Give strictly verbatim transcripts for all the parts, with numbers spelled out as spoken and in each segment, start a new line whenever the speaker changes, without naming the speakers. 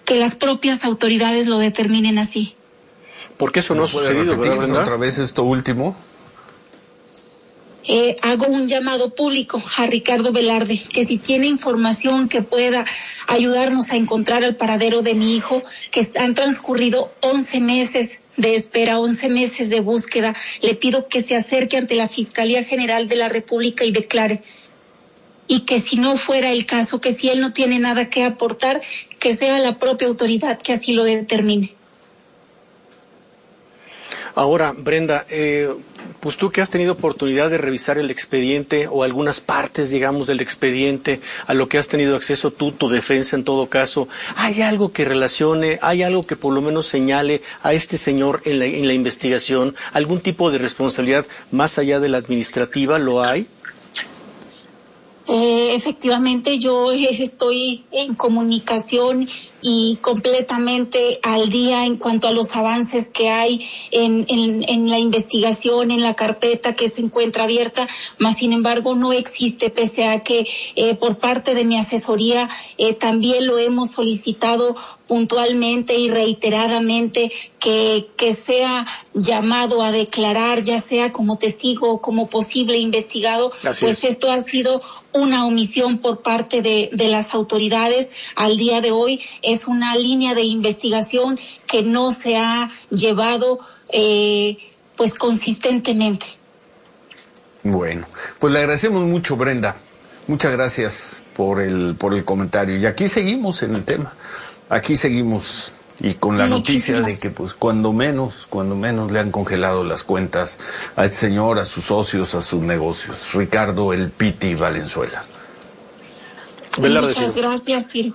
que las propias autoridades lo determinen así.
Porque eso no, no ha sucedido, ¿verdad?
Otra vez esto último.
Eh, hago un llamado público a Ricardo Velarde, que si tiene información que pueda ayudarnos a encontrar el paradero de mi hijo, que han transcurrido once meses de espera, once meses de búsqueda, le pido que se acerque ante la Fiscalía General de la República y declare. Y que si no fuera el caso, que si él no tiene nada que aportar, que sea la propia autoridad que así lo determine.
Ahora, Brenda, eh, pues tú que has tenido oportunidad de revisar el expediente o algunas partes, digamos, del expediente, a lo que has tenido acceso tú, tu defensa en todo caso, ¿hay algo que relacione, hay algo que por lo menos señale a este señor en la, en la investigación? ¿Algún tipo de responsabilidad más allá de la administrativa lo hay?
Eh, efectivamente, yo estoy en comunicación y completamente al día en cuanto a los avances que hay en, en, en la investigación, en la carpeta que se encuentra abierta, mas sin embargo no existe, pese a que eh, por parte de mi asesoría eh, también lo hemos solicitado puntualmente y reiteradamente que, que sea llamado a declarar, ya sea como testigo o como posible investigado. Así pues es. Esto ha sido una omisión por parte de, de las autoridades. Al día de hoy es una línea de investigación que no se ha llevado eh, pues consistentemente.
Bueno, pues le agradecemos mucho, Brenda. Muchas gracias por el, por el comentario. Y aquí seguimos en el tema. Aquí seguimos y con la Muchísimas. noticia de que pues cuando menos, cuando menos le han congelado las cuentas a este señor, a sus socios, a sus negocios. Ricardo El Piti Valenzuela.
Velarde, Muchas Ciro. gracias, Ciro.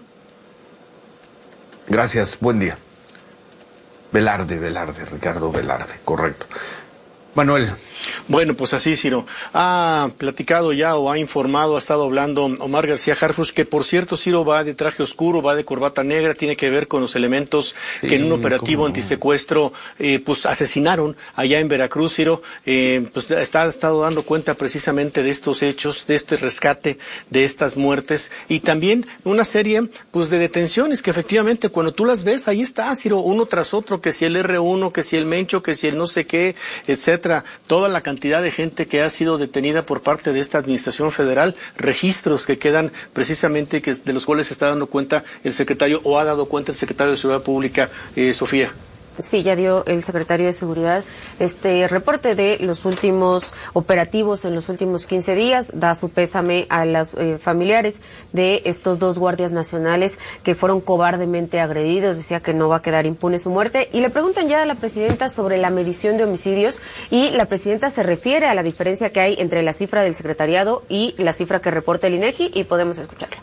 Gracias, buen día. Velarde, Velarde, Ricardo Velarde, correcto. Manuel.
Bueno, pues así, Ciro. Ha platicado ya o ha informado, ha estado hablando Omar García Harfuch, que por cierto, Ciro, va de traje oscuro, va de corbata negra, tiene que ver con los elementos sí, que en un operativo ¿cómo? antisecuestro eh, pues asesinaron allá en Veracruz, Ciro. Eh, pues está, ha estado dando cuenta precisamente de estos hechos, de este rescate, de estas muertes y también una serie pues de detenciones que efectivamente cuando tú las ves, ahí está, Ciro, uno tras otro, que si el erre uno, que si el Mencho, que si el no sé qué, etcétera. Toda la cantidad de gente que ha sido detenida por parte de esta administración federal, registros que quedan precisamente que de los cuales se está dando cuenta el secretario o ha dado cuenta el secretario de Seguridad Pública, eh, Sofía.
Sí, ya dio el secretario de Seguridad este reporte de los últimos operativos en los últimos quince días, da su pésame a los eh, familiares de estos dos guardias nacionales que fueron cobardemente agredidos, decía que no va a quedar impune su muerte, y le preguntan ya a la presidenta sobre la medición de homicidios, y la presidenta se refiere a la diferencia que hay entre la cifra del secretariado y la cifra que reporta el INEGI, y podemos escucharla.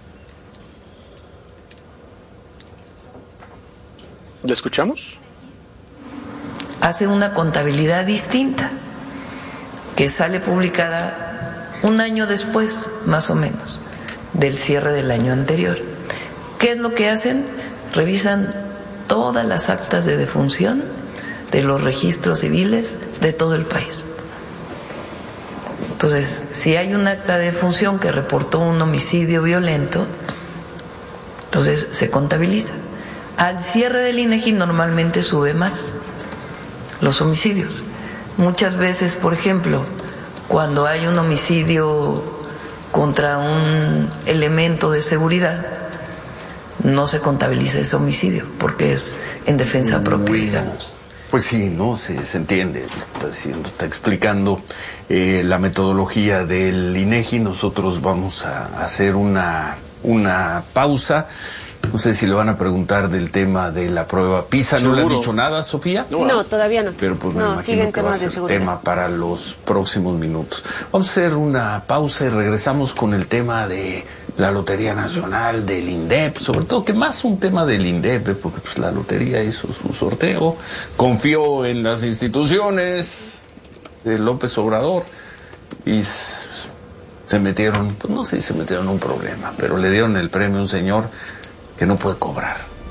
¿La escuchamos?
Hace una contabilidad distinta, que sale publicada un año después, más o menos, del cierre del año anterior. ¿Qué es lo que hacen? Revisan todas las actas de defunción de los registros civiles de todo el país. Entonces, si hay un acta de defunción que reportó un homicidio violento, entonces se contabiliza. Al cierre del INEGI normalmente sube más los homicidios. Muchas veces, por ejemplo, cuando hay un homicidio contra un elemento de seguridad, no se contabiliza ese homicidio porque es en defensa propia,
bueno,
digamos.
Pues sí, no, se, se entiende, está diciendo, está explicando eh, la metodología del INEGI. Nosotros vamos a hacer una, una pausa. No sé si le van a preguntar del tema de la prueba PISA. ¿No le han dicho nada, Sofía?
No, no, todavía no.
Pero pues me
no,
imagino que va a ser tema para los próximos minutos. Vamos a hacer una pausa y regresamos con el tema de la Lotería Nacional, del INDEP, sobre todo que más un tema del INDEP, porque pues la lotería hizo su sorteo, confió en las instituciones de López Obrador y se metieron, pues no sé si se metieron en un problema, pero le dieron el premio a un señor que no puede cobrar.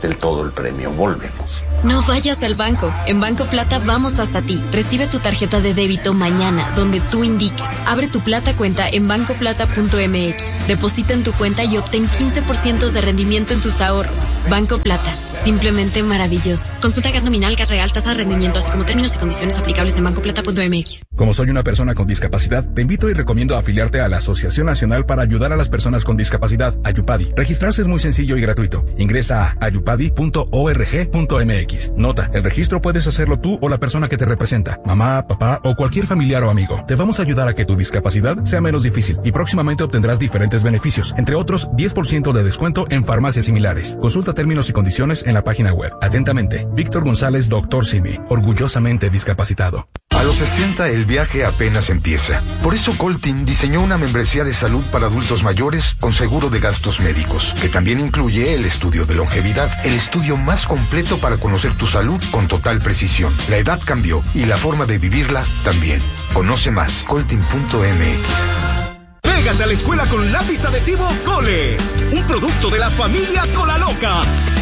del todo el premio. Volvemos.
No vayas al banco. En Banco Plata vamos hasta ti. Recibe tu tarjeta de débito mañana, donde tú indiques. Abre tu Plata cuenta en banco plata punto m x. Deposita en tu cuenta y obtén quince por ciento de rendimiento en tus ahorros. Banco Plata. Simplemente maravilloso. Consulta G A T nominal, G A T real, tasa de rendimiento, así como términos y condiciones aplicables en banco plata punto m x.
Como soy una persona con discapacidad, te invito y recomiendo afiliarte a la Asociación Nacional para Ayudar a las Personas con Discapacidad, Ayupadi. Registrarse es muy sencillo y gratuito. Ingresa a ayupadi punto org punto m x. Nota, el registro puedes hacerlo tú o la persona que te representa, mamá, papá o cualquier familiar o amigo. Te vamos a ayudar a que tu discapacidad sea menos difícil y próximamente obtendrás diferentes beneficios, entre otros diez por ciento de descuento en farmacias similares. Consulta términos y condiciones en la página web. Atentamente, Víctor González, doctor Simi, orgullosamente discapacitado.
A los sesenta el viaje apenas empieza. Por eso Coltin diseñó una membresía de salud para adultos mayores con seguro de gastos médicos, que también incluye el estudio de longevidad, el estudio más completo para conocer tu salud con total precisión. La edad cambió y la forma de vivirla también. Conoce más, coltin punto m x.
Pégate a la escuela con lápiz adhesivo Cole, un producto de la familia Cola Loca.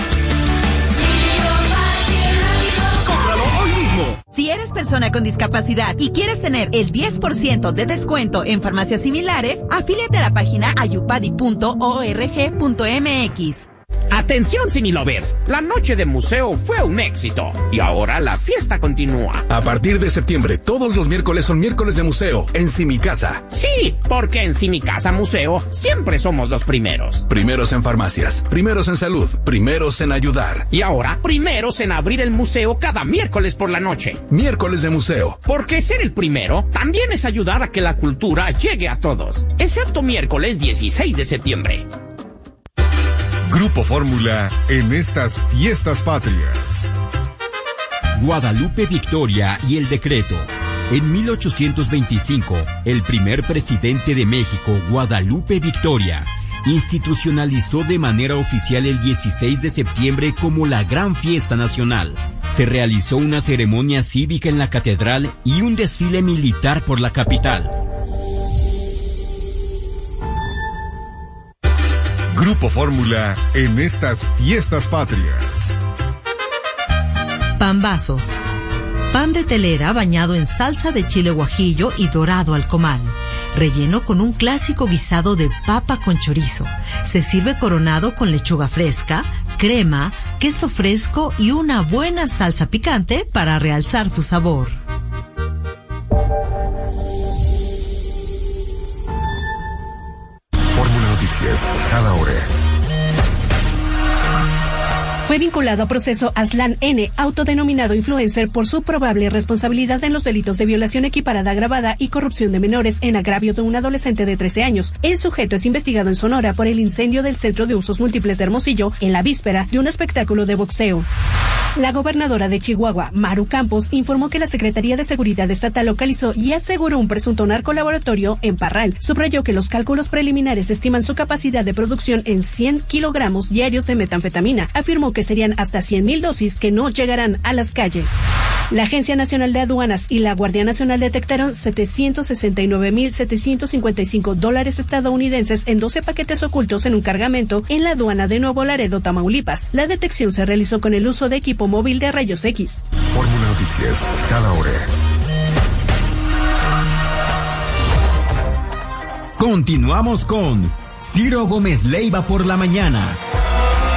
¡Cómpralo hoy mismo!
Si eres persona con discapacidad y quieres tener el diez por ciento de descuento en farmacias similares, afíliate a la página ayupadi punto org punto m x.
Atención Cinelovers, la noche de museo fue un éxito y ahora la fiesta continúa.
A partir de septiembre, todos los miércoles son miércoles de museo en Simicasa.
Sí, porque en Simicasa Museo siempre somos los primeros.
Primeros en farmacias, primeros en salud, primeros en ayudar.
Y ahora, primeros en abrir el museo cada miércoles por la noche.
Miércoles de museo.
Porque ser el primero también es ayudar a que la cultura llegue a todos, excepto miércoles dieciséis de septiembre.
Grupo Fórmula en estas fiestas patrias.
Guadalupe Victoria y el decreto. En mil ochocientos veinticinco, el primer presidente de México, Guadalupe Victoria, institucionalizó de manera oficial el dieciséis de septiembre como la gran fiesta nacional. Se realizó una ceremonia cívica en la catedral y un desfile militar por la capital.
Grupo Fórmula en estas fiestas patrias.
Pambazos. Pan de telera bañado en salsa de chile guajillo y dorado al comal. Relleno con un clásico guisado de papa con chorizo. Se sirve coronado con lechuga fresca, crema, queso fresco y una buena salsa picante para realzar su sabor.
Cada hora.
Fue vinculado a proceso Aslan N., autodenominado influencer, por su probable responsabilidad en los delitos de violación equiparada agravada y corrupción de menores en agravio de un adolescente de trece años. El sujeto es investigado en Sonora por el incendio del Centro de Usos Múltiples de Hermosillo en la víspera de un espectáculo de boxeo. La gobernadora de Chihuahua, Maru Campos, informó que la Secretaría de Seguridad Estatal localizó y aseguró un presunto narcolaboratorio en Parral. Subrayó que los cálculos preliminares estiman su capacidad de producción en cien kilogramos diarios de metanfetamina. Afirmó que serían hasta cien mil dosis que no llegarán a las calles. La Agencia Nacional de Aduanas y la Guardia Nacional detectaron setecientos sesenta y nueve mil setecientos cincuenta y cinco dólares estadounidenses en doce paquetes ocultos en un cargamento en la aduana de Nuevo Laredo, Tamaulipas. La detección se realizó con el uso de equipo móvil de rayos X.
Fórmula Noticias, cada hora.
Continuamos con Ciro Gómez Leiva por la mañana.